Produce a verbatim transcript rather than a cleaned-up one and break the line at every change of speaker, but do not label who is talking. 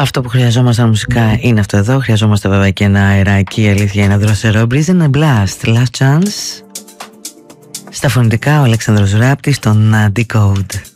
Αυτό που χρειαζόμασταν μουσικά είναι αυτό εδώ. Χρειαζόμαστε βέβαια και ένα αεράκι. Η αλήθεια είναι δροσερό. Breeze and a Blast, Last Chance. Στα φωνητικά ο Αλέξανδρος Ράπτης, τον Decode.